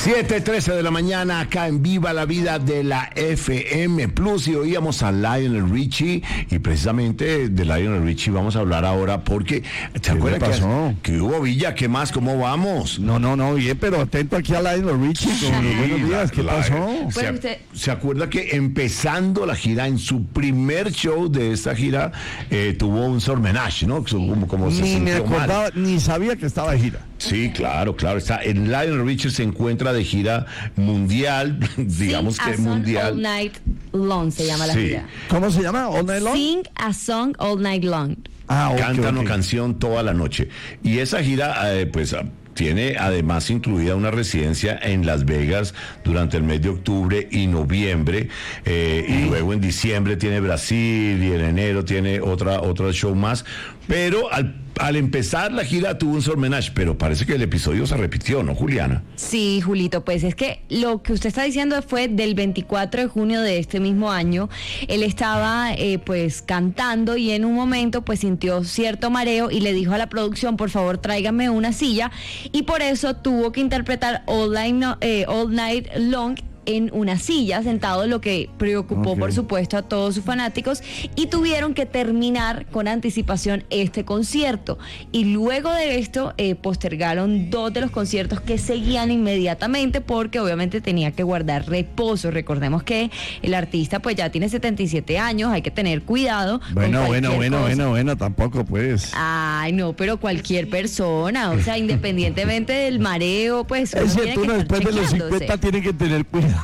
7:13 de la mañana acá en Viva la Vida de la FM Plus y oíamos a Lionel Richie y precisamente de Lionel Richie vamos a hablar ahora porque ¿te acuerdas que hubo Villa? ¿Qué más? ¿Cómo vamos? No, bien, pero atento aquí a Lionel Richie. Buenos días, ¿qué pasó? ¿Se acuerda que empezando la gira, en su primer show de esta gira, tuvo un sormenage, ¿no? Como se Ni me sintió acordaba, mal. ni sabía que estaba de gira. Sí, claro. En Lionel Richie se encuentra de gira mundial, digamos Sing que a song mundial. All Night Long se llama la gira. ¿Cómo se llama? ¿All Night Long? Sing a Song All Night Long. Canta una canción toda la noche. Y esa gira, tiene además incluida una residencia en Las Vegas durante el mes de octubre y noviembre, y luego en diciembre tiene Brasil y en enero tiene otro show más, pero al empezar la gira tuvo un sormenage, pero parece que el episodio se repitió, ¿no, Juliana? Sí, Julito, pues es que lo que usted está diciendo fue del 24 de junio de este mismo año. Él estaba pues cantando y en un momento pues sintió cierto mareo y le dijo a la producción, por favor tráigame una silla, y por eso tuvo que interpretar All Night Long en una silla, sentado, lo que preocupó por supuesto a todos sus fanáticos, y tuvieron que terminar con anticipación este concierto, y luego de esto postergaron 2 de los conciertos que seguían inmediatamente porque obviamente tenía que guardar reposo. Recordemos que el artista pues ya tiene 77 años, hay que tener cuidado. Bueno, tampoco pues. Ay, no, pero cualquier persona, o sea, independientemente del mareo, pues Es cierto, uno después de los 50 tiene que tener cuidado.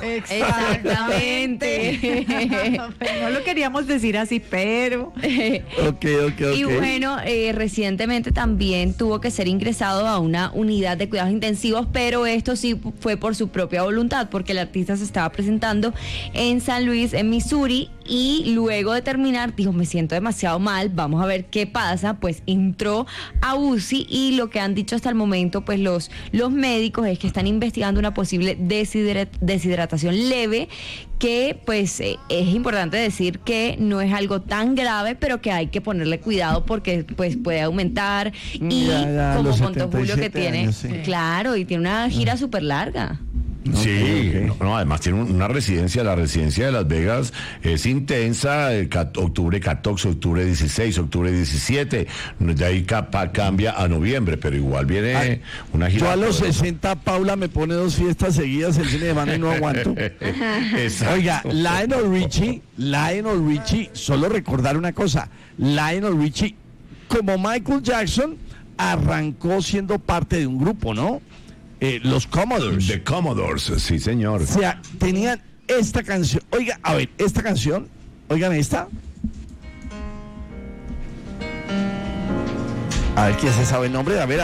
Exactamente. No lo queríamos decir así, pero... Ok. Y bueno, recientemente también tuvo que ser ingresado a una unidad de cuidados intensivos, pero esto sí fue por su propia voluntad, porque el artista se estaba presentando en San Luis, en Missouri, y luego de terminar dijo, me siento demasiado mal, vamos a ver qué pasa. Pues entró a UCI y lo que han dicho hasta el momento pues los médicos es que están investigando una posible deshidratación leve, que pues es importante decir que no es algo tan grave, pero que hay que ponerle cuidado porque pues puede aumentar, y como contó Julio que tiene años, sí. Claro, y tiene una gira súper larga. Sí, Okay. No, además tiene una residencia, la residencia de Las Vegas es intensa, octubre 14, octubre 16, octubre 17, de ahí cambia a noviembre, pero igual viene una gira. Yo a los 60, Paula me pone 2 fiestas seguidas el fin de semana y no aguanto. Oiga, Lionel Richie, solo recordar una cosa, Lionel Richie, como Michael Jackson, arrancó siendo parte de un grupo, ¿no? Los Commodores. The Commodores, sí señor. O sea, tenían esta canción. Oiga, a ver, esta canción, oigan esta. A ver, ¿quién se sabe el nombre? A ver.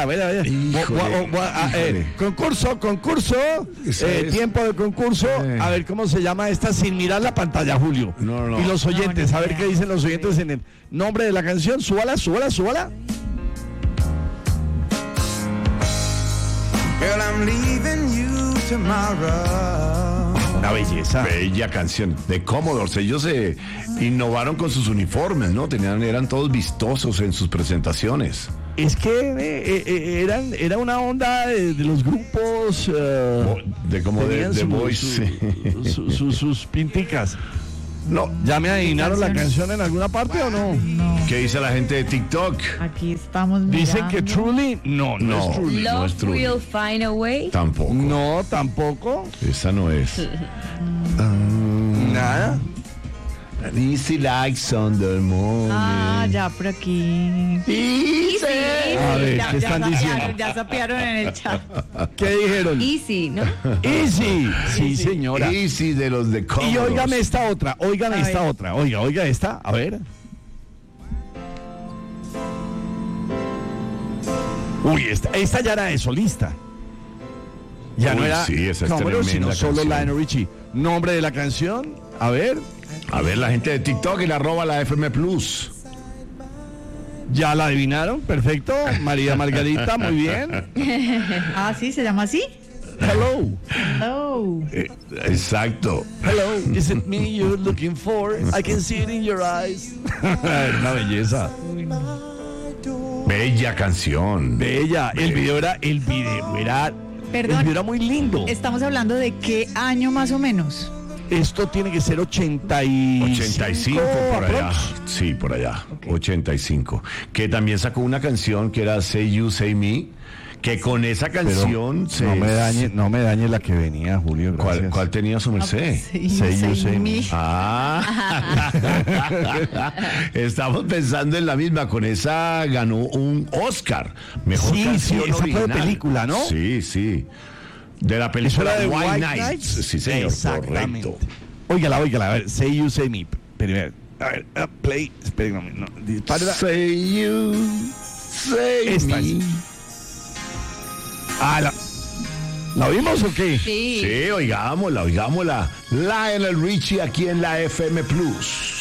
Concurso. Tiempo de concurso. A ver, ¿cómo se llama esta? Sin mirar la pantalla, Julio. No. Y los oyentes, a ver qué dicen los oyentes en el nombre de la canción. Súbala. Girl, I'm leaving you tomorrow. Una belleza. Bella canción de Commodores. Ellos se innovaron con sus uniformes, ¿no? Eran todos vistosos en sus presentaciones. Es que era una onda de los grupos de Boys. sus pinticas. No. ¿Ya me adivinaron la canción en alguna parte o no? No. ¿Qué dice la gente de TikTok? Aquí estamos mirando. Dicen que Truly, no es Truly. No es Love Truly. Will Find a Way. Tampoco. No, tampoco. Esa no es. Nada. An easy like Sunday morning. Ya por aquí. A ver, ¿qué están diciendo? Ya sapearon en el chat. ¿Qué dijeron? Easy, ¿no? Easy. Sí, señora. Easy de los de Commodores. Y óigame esta otra. Oiga esta. A ver. Uy, esta ya era de solista. Ya Uy, no era sí, esa es Commodores, sino tremenda solo canción. Lionel Richie. Nombre de la canción, a ver. A ver, la gente de TikTok y la FM Plus. Ya la adivinaron, perfecto. María Margarita, muy bien. Sí, se llama así. Hello. Oh. Exacto. Hello, is it me you're looking for? I can see it in your eyes. Una belleza. Bella canción. Bella. El video era Perdón. El video era muy lindo. Estamos hablando de qué año más o menos. Esto tiene que ser 85 por allá. aprox. Sí, por allá. Ok. 85. Que también sacó una canción que era Say You, Say Me. Que con esa Pero canción no me dañe la que venía, Julio. Gracias. ¿Cuál tenía su merced? Sí, Say you, say say me. me. Ah, estamos pensando en la misma. Con esa ganó un Oscar. Mejor Sí, canción sí, esa fue de original. película, ¿no? Sí, sí. De la película Eso era de White White Nights. Nights. Sí, señor. Exactamente. Correcto. Óigala, a ver, Say You, Say Me. Primero, a ver, play. Esperen, no, dispárala. Say you, say Esta me. es. Ah, ¿la oímos o qué? Sí. Sí, oigámosla. Lionel Richie aquí en la FM Plus.